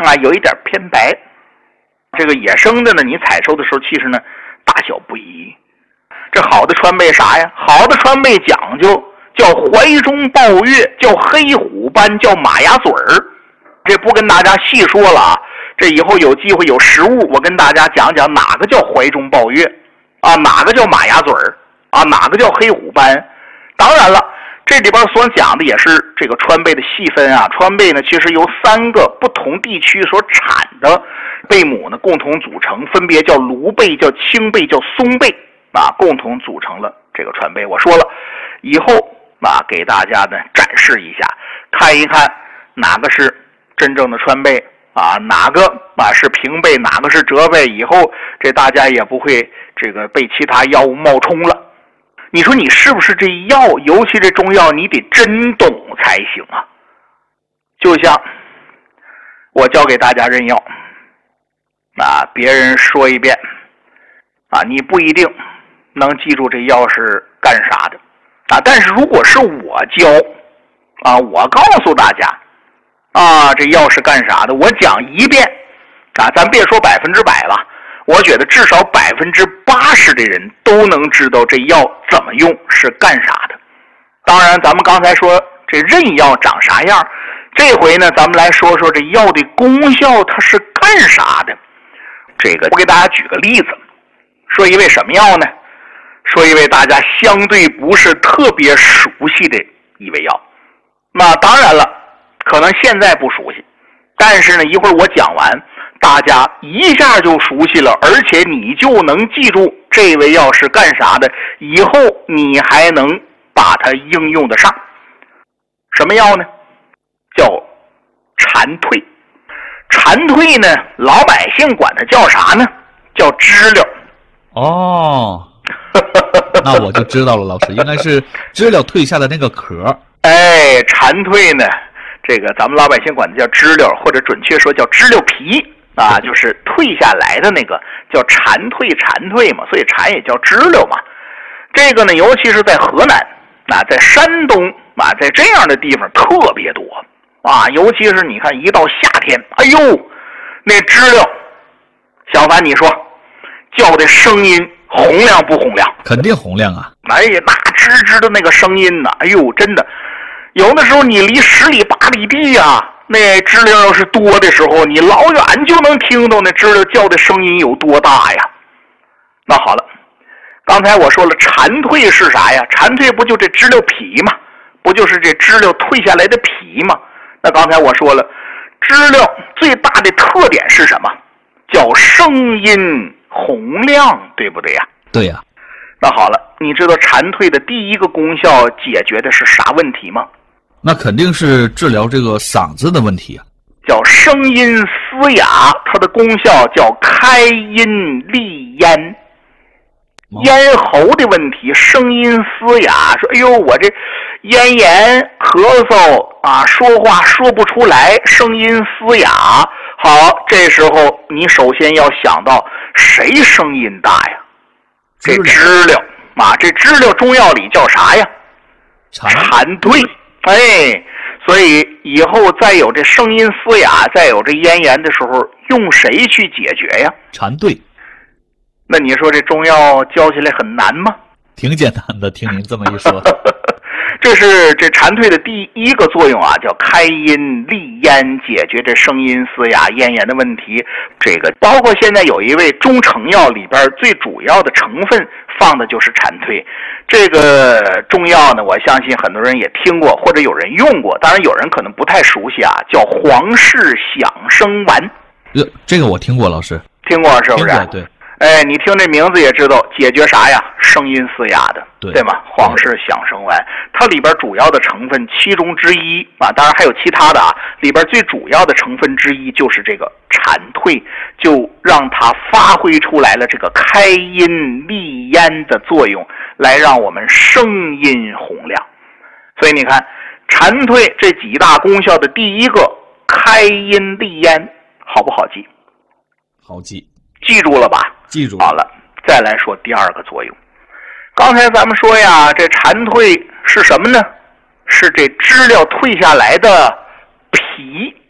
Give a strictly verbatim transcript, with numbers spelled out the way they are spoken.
啊，有一点偏白。这个野生的呢，你采收的时候其实呢大小不一。这好的川贝啥呀？好的川贝讲究叫怀中抱月，叫黑虎斑，叫马牙嘴儿。这不跟大家细说了啊，这以后有机会有实物，我跟大家讲讲哪个叫怀中抱月啊，哪个叫马牙嘴儿啊，哪个叫黑虎斑。当然了，这里边所讲的也是这个川贝的细分啊。川贝呢，其实由三个不同地区所产的贝母呢共同组成，分别叫芦贝、叫青贝、叫松贝啊，共同组成了这个川贝。我说了，以后啊给大家呢展示一下，看一看哪个是真正的川贝啊，哪个啊是平贝，哪个是折贝，以后这大家也不会这个被其他药物冒充了。你说你是不是这药，尤其这中药你得真懂才行啊。就像我教给大家认药啊，别人说一遍啊，你不一定能记住这药是干啥的啊。但是如果是我教啊，我告诉大家啊，这药是干啥的，我讲一遍啊，咱别说百分之百了，我觉得至少百分之八十的人都能知道这药怎么用，是干啥的。当然咱们刚才说这认药长啥样，这回呢咱们来说说这药的功效它是干啥的。这个我给大家举个例子，说一味什么药呢？说一味大家相对不是特别熟悉的一味药。那当然了，可能现在不熟悉，但是呢一会儿我讲完，大家一下就熟悉了，而且你就能记住这味药是干啥的，以后你还能把它应用得上。什么药呢？叫蝉蜕。蝉蜕呢，老百姓管它叫啥呢？叫知了。 哦，那我就知道了，老师应该是知了蜕下的那个壳。 哎，蝉蜕呢，这个咱们老百姓管它叫知了，或者准确说叫知了皮啊，就是蜕下来的那个叫蝉蜕，蝉蜕嘛，所以蝉也叫知了嘛。这个呢，尤其是在河南啊，在山东啊，在这样的地方特别多啊，尤其是你看一到夏天，哎呦，那知了，小凡你说叫的声音洪亮不洪亮？ 肯定洪亮啊！ 哎呀，那吱吱的那个声音呢，哎呦，真的，有的时候你离十里八里地呀、啊，那知了要是多的时候，你老远就能听到那知了叫的声音有多大呀。那好了，刚才我说了，蝉蜕是啥呀？蝉蜕不就这知了皮吗？不就是这知了蜕下来的皮吗？那刚才我说了，知了最大的特点是什么？叫声音洪亮，对不对呀？ 对呀。 那好了，你知道蝉蜕的第一个功效解决的是啥问题吗？ 那肯定是治疗这个嗓子的问题啊。 叫声音嘶哑，它的功效叫开音利咽。咽喉的问题，声音嘶哑，说哎呦我这咽炎咳嗽啊，说话说不出来，声音嘶哑。好，这时候你首先要想到谁声音大呀？这知了啊，这知了中药里叫啥呀？蝉蜕。哎，所以以后再有这声音嘶哑，再有这咽炎的时候，用谁去解决呀？ 蝉蜕。 那你说这中药教起来很难吗？ 挺简单的，听您这么一说。 这是这蝉蜕的第一个作用啊，叫开音利咽，解决这声音嘶哑、咽炎的问题。这个包括现在有一味中成药里边最主要的成分放的就是蝉蜕。这个中药呢，我相信很多人也听过，或者有人用过，当然有人可能不太熟悉啊，叫黄氏响声丸。 呃，这个我听过，老师。 听过是不是？ 听过，对。 哎，你听这名字也知道解决啥呀？声音嘶哑的， 对对吗？黄氏响声丸，它里边主要的成分其中之一啊，当然还有其他的啊，里边最主要的成分之一就是这个蝉蜕，就让它发挥出来了这个开音利咽的作用，来让我们声音洪亮。所以你看，蝉蜕这几大功效的第一个开音利咽，好不好记？ 好记。 记住了吧？ 记住了。 好了，再来说第二个作用。刚才咱们说呀，这蝉蜕是什么呢？是这知了蜕下来的皮。